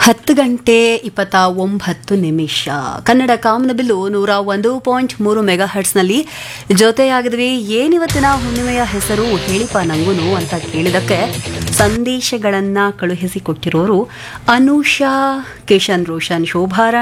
10:29 ಕನ್ನಡ ಕಾಮನಬಿಲ್ಲು 101.3 mega ಹರ್ಟ್ಸ್ನಲ್ಲಿ ಜೊತೆಯಾಗಿದ್ವಿ. ಏನಿವತ್ತಿನ ಹುಣ್ಣಿಮೆಯ ಹೆಸರು ಹೇಳಿಪ ನಂಗುನು ಅಂತ ಕೇಳಿದಕ್ಕೆ ಸಂದೇಶಗಳನ್ನ ಕಳುಹಿಸಿಕೊಟ್ಟಿರೋರು ಅನುಷಾ, ಕಿಶನ್ ರೋಷನ್, ಶೋಭಾ